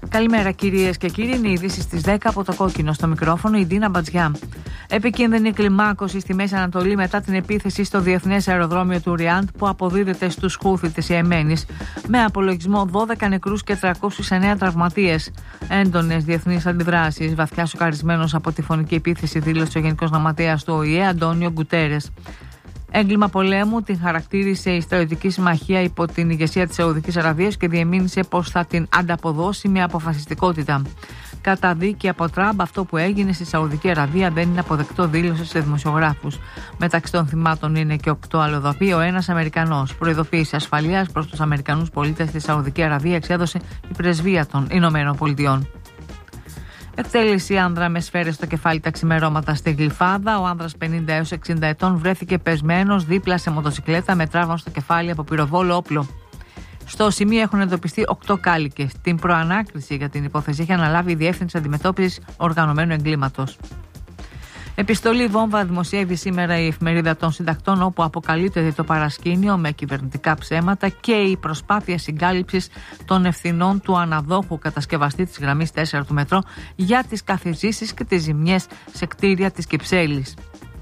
Καλημέρα κυρίες και κύριοι, είναι οι ειδήσεις στις 10 από το Κόκκινο. Στο μικρόφωνο η Ντίνα Μπατζιά. Επικίνδυνη κλιμάκωση στη Μέση Ανατολή μετά την επίθεση στο διεθνές αεροδρόμιο του Ριάντ που αποδίδεται στους Χούθι της Ιεμένης, με απολογισμό 12 νεκρούς και 309 τραυματίες. Έντονες διεθνείς αντιδράσεις. Βαθιά σοκαρισμένος από τη φωνική επίθεση, δήλωσε ο Γενικός Γραμματέας του ΟΗΕ, Αντώνιο Γκουτέρες. Έγκλημα πολέμου την χαρακτήρισε η στρατιωτική συμμαχία υπό την ηγεσία της Σαουδικής Αραβίας και διεμήνυσε πως θα την ανταποδώσει με αποφασιστικότητα. Καταδίκη από Τραμπ, αυτό που έγινε στη Σαουδική Αραβία δεν είναι αποδεκτό, δήλωσε σε δημοσιογράφους. Μεταξύ των θυμάτων είναι και 8 αλλοδαποί, ο ένας Αμερικανός. Προειδοποίηση ασφαλείας προς τους Αμερικανούς πολίτες στη Σαουδική Αραβία εξέδωσε η πρεσβεία των Ηνωμένων Πολιτειών. Εκτέλεση άνδρα με σφαίρες στο κεφάλι τα ξημερώματα στη Γλυφάδα. Ο άνδρας 50 έως 60 ετών βρέθηκε πεσμένος δίπλα σε μοτοσικλέτα με τραύμα στο κεφάλι από πυροβόλο όπλο. Στο σημείο έχουν εντοπιστεί 8 κάλικες. Την προανάκριση για την υπόθεση έχει αναλάβει η Διεύθυνση Αντιμετώπισης Οργανωμένου Εγκλήματος. Επιστολή βόμβα δημοσιεύει σήμερα η Εφημερίδα των Συντακτών, όπου αποκαλύπτεται το παρασκήνιο με κυβερνητικά ψέματα και η προσπάθεια συγκάλυψης των ευθυνών του αναδόχου κατασκευαστή της γραμμής 4 του μετρό για τις καθιζήσεις και τις ζημιές σε κτίρια της Κυψέλης.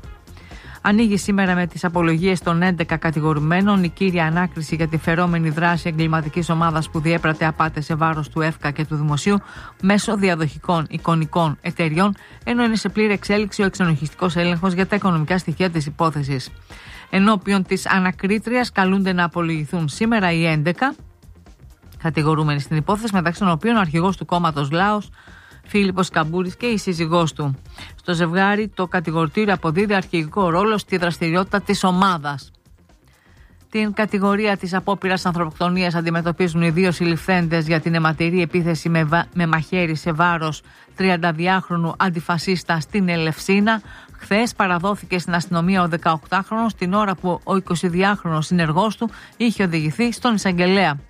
Ανοίγει σήμερα με τις απολογίες των 11 κατηγορουμένων η κύρια ανάκριση για τη φερόμενη δράση εγκληματικής ομάδας που διέπρατε απάτες σε βάρος του ΕΦΚΑ και του Δημοσίου μέσω διαδοχικών εικονικών εταιριών, ενώ είναι σε πλήρη εξέλιξη ο εξενοχιστικός έλεγχος για τα οικονομικά στοιχεία της υπόθεσης. Ενώπιον της ανακρίτριας καλούνται να απολογηθούν σήμερα οι 11 κατηγορούμενοι στην υπόθεση, μεταξύ των οποίων ο αρχηγός του κόμματος Λάος, Φίλιππος Καμπούρης, και η σύζυγός του. Στο ζευγάρι το κατηγορητήριο αποδίδει αρχηγικό ρόλο στη δραστηριότητα της ομάδας. Την κατηγορία της απόπειρας ανθρωποκτονίας αντιμετωπίζουν οι 2 συλληφθέντες για την αιματηρή επίθεση με μαχαίρι σε βάρος 32χρονου αντιφασίστα στην Ελευσίνα. Χθες παραδόθηκε στην αστυνομία ο 18χρονος την ώρα που ο 22χρονος συνεργός του είχε οδηγηθεί στον εισαγγελέα.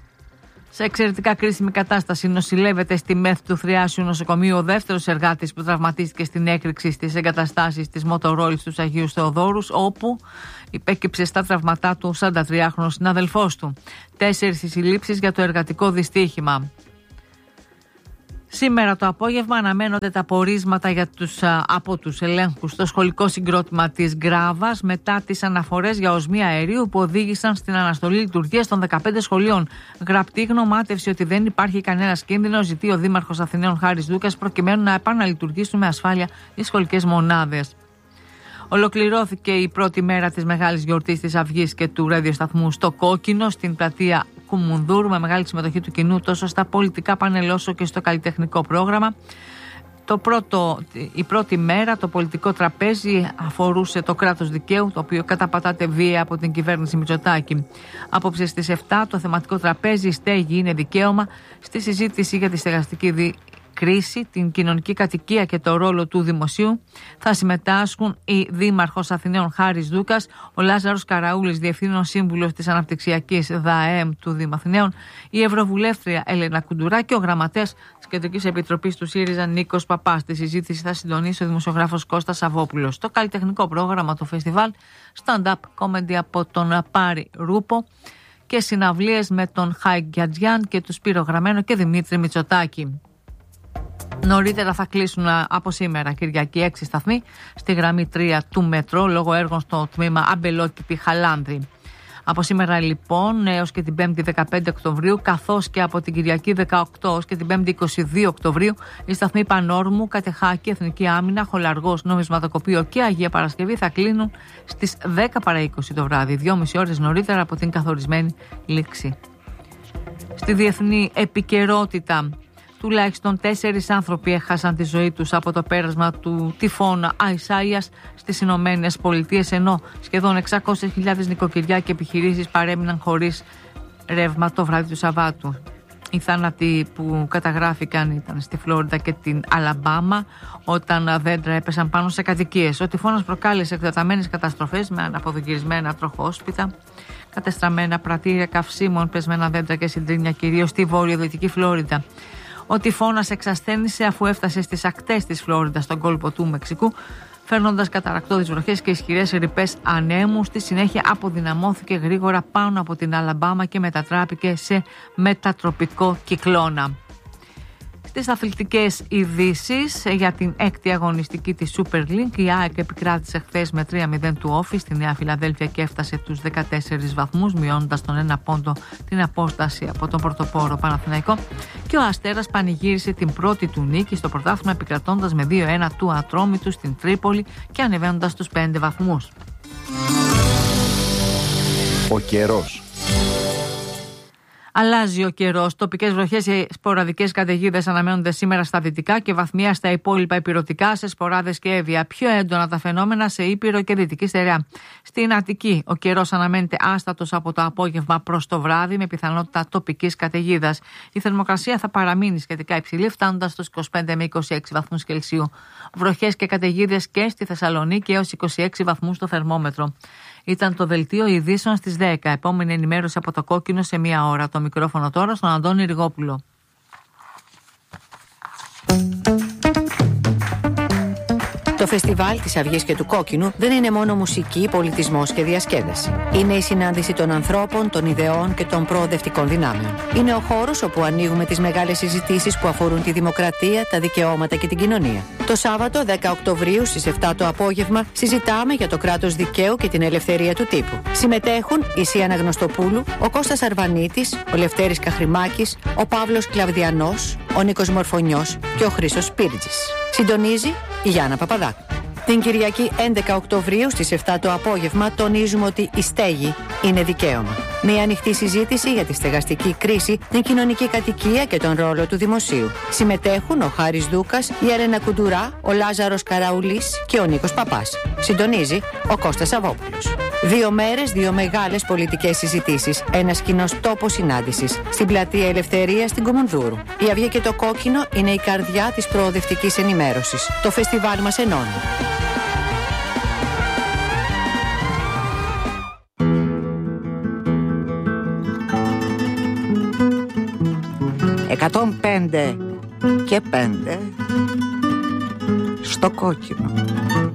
Σε εξαιρετικά κρίσιμη κατάσταση νοσηλεύεται στη ΜΕΘ του Θριάσιου Νοσοκομείου ο δεύτερος εργάτης που τραυματίστηκε στην έκρηξη στις εγκαταστάσεις της Μοτορόλης του Αγίου Θεοδόρους, όπου υπέκυψε στα τραυματά του 43χρονος συναδελφός του. 4 οι συλλήψεις για το εργατικό δυστύχημα. Σήμερα το απόγευμα αναμένονται τα πορίσματα από τους ελέγχους στο σχολικό συγκρότημα της Γκράβας μετά τις αναφορές για οσμία αερίου που οδήγησαν στην αναστολή λειτουργίας των 15 σχολείων. Γραπτή γνωμάτευση ότι δεν υπάρχει κανένας κίνδυνος ζητεί ο Δήμαρχος Αθηναίων Χάρης Δούκας προκειμένου να επαναλειτουργήσουν με ασφάλεια οι σχολικές μονάδες. Ολοκληρώθηκε η πρώτη μέρα της μεγάλης γιορτής της Αυγής και του ραδιοσταθμού στο Κόκκινο, στην πλατεία Κουμουνδούρου, με μεγάλη συμμετοχή του κοινού τόσο στα πολιτικά πάνελ όσο και στο καλλιτεχνικό πρόγραμμα. Η πρώτη μέρα, το πολιτικό τραπέζι, αφορούσε το κράτος δικαίου, το οποίο καταπατάται βία από την κυβέρνηση Μητσοτάκη. Απόψε στις 7 το θεματικό τραπέζι, η στέγη είναι δικαίωμα, στη συζήτηση για τη στεγαστική κρίση, την κοινωνική κατοικία και το ρόλο του δημοσίου θα συμμετάσχουν η Δήμαρχος Αθηναίων Χάρης Δούκας, ο Λάζαρος Καραούλης, Διευθύνων Σύμβουλος της Αναπτυξιακής ΔΑΕΜ του Δήμου Αθηναίων, η Ευρωβουλεύτρια Έλενα Κουντουρά και ο Γραμματέας της Κεντρικής Επιτροπής του ΣΥΡΙΖΑ Νίκος Παπάς. Τη συζήτηση θα συντονίσει ο δημοσιογράφος Κώστας Σαββόπουλος. Το καλλιτεχνικό πρόγραμμα, το φεστιβάλ Stand-up Comedy από τον Πάρη Ρούπο και συναυλίες με τον Χάικ Γκιατζιάν και του Σπύρο Γραμμένο και Δημήτρη Μητσοτάκη. Νωρίτερα θα κλείσουν από σήμερα Κυριακή 6 σταθμοί στη γραμμή 3 του μετρό λόγω έργων στο τμήμα Αμπελόκηπη Χαλάνδρη. Από σήμερα λοιπόν έως και την 5η 15 Οκτωβρίου, καθώς και από την Κυριακή 18 έως και την 5η 22 Οκτωβρίου, οι σταθμοί Πανόρμου, Κατεχάκη, Εθνική Άμυνα, Χολαργός, Νομισματοκοπείο και Αγία Παρασκευή θα κλείνουν στις 10 παρά 20 το βράδυ, 2,5 ώρες νωρίτερα από την καθορισμένη λήξη. Στη διεθνή επικαιρότητα, τουλάχιστον 4 άνθρωποι έχασαν τη ζωή τους από το πέρασμα του τυφώνα Αϊσάιας στις Ηνωμένες Πολιτείες, ενώ σχεδόν 600.000 νοικοκυριά και επιχειρήσεις παρέμειναν χωρίς ρεύμα το βράδυ του Σαββάτου. Οι θάνατοι που καταγράφηκαν ήταν στη Φλόριντα και την Αλαμπάμα, όταν δέντρα έπεσαν πάνω σε κατοικίες. Ο τυφώνας προκάλεσε εκτεταμένες καταστροφές με αναποδογυρισμένα τροχόσπιτα, κατεστραμμένα πρατήρια καυσίμων, πεσμένα δέντρα και συντρίμμια, κυρίως στη βορειοδυτική Φλόριντα. Ο τυφώνας εξασθένησε αφού έφτασε στις ακτές της Φλόριντα στον κόλπο του Μεξικού, φέρνοντας καταρακτώδεις βροχές και ισχυρές ρηπές ανέμου. Στη συνέχεια αποδυναμώθηκε γρήγορα πάνω από την Αλαμπάμα και μετατράπηκε σε μετατροπικό κυκλώνα. Στις αθλητικές ειδήσεις για την 6η αγωνιστική της Super League, η ΑΕΚ επικράτησε χθες με 3-0 του Όφη στη Νέα Φιλαδέλφια και έφτασε τους 14 βαθμούς, μειώνοντας τον 1 πόντο την απόσταση από τον πρωτοπόρο Παναθηναϊκό, και ο Αστέρας πανηγύρισε την πρώτη του νίκη στο πρωτάθλημα, επικρατώντας με 2-1 του Ατρόμητου στην Τρίπολη και ανεβαίνοντας τους 5 βαθμούς. Ο καιρός. Αλλάζει ο καιρός. Τοπικές βροχές και σποραδικές καταιγίδες αναμένονται σήμερα στα δυτικά και βαθμία στα υπόλοιπα ηπειρωτικά, σε σποράδες και έβια. Πιο έντονα τα φαινόμενα σε Ήπειρο και Δυτική Στερεά. Στην Αττική, ο καιρός αναμένεται άστατος από το απόγευμα προς το βράδυ, με πιθανότητα τοπικής καταιγίδας. Η θερμοκρασία θα παραμείνει σχετικά υψηλή, φτάνοντας στους 25 με 26 βαθμούς Κελσίου. Βροχές και καταιγίδες και στη Θεσσαλονίκη, έως 26 βαθμούς στο θερμόμετρο. Ήταν το δελτίο ειδήσεων στις 10. Επόμενη ενημέρωση από το Κόκκινο σε 1 ώρα. Το μικρόφωνο τώρα στον Αντώνη Ριγόπουλο. Το φεστιβάλ της Αυγής και του Κόκκινου δεν είναι μόνο μουσική, πολιτισμός και διασκέδαση. Είναι η συνάντηση των ανθρώπων, των ιδεών και των προοδευτικών δυνάμεων. Είναι ο χώρος όπου ανοίγουμε τις μεγάλες συζητήσεις που αφορούν τη δημοκρατία, τα δικαιώματα και την κοινωνία. Το Σάββατο 10 Οκτωβρίου στις 7 το απόγευμα συζητάμε για το κράτος δικαίου και την ελευθερία του τύπου. Συμμετέχουν η Σία Αναγνωστοπούλου, ο Κώστας Αρβανίτης, ο Λευτέρης Καχρημάκης, ο Παύλος Κλαβδιανός, ο Νίκος Μορφωνιός και ο Χρήστος Σπίρτζης. Συντονίζει η Γιάννα Παπαδάκου. Την Κυριακή 11 Οκτωβρίου στις 7 το απόγευμα τονίζουμε ότι η στέγη είναι δικαίωμα. Μια ανοιχτή συζήτηση για τη στεγαστική κρίση, την κοινωνική κατοικία και τον ρόλο του δημοσίου. Συμμετέχουν ο Χάρης Δούκας, η Έλενα Κουντουρά, ο Λάζαρος Καραουλής και ο Νίκος Παπάς. Συντονίζει ο Κώστας Σαββόπουλος. 2 μέρες, 2 μεγάλες πολιτικές συζητήσεις. Ένας κοινός τόπος συνάντησης στην Πλατεία Ελευθερίας στην Κομουνδούρου. Η Αυγή και το Κόκκινο είναι η καρδιά της προοδευτικής ενημέρωσης. Το φεστιβάλ μας ενώνει. «105 και 5 στο Κόκκινο».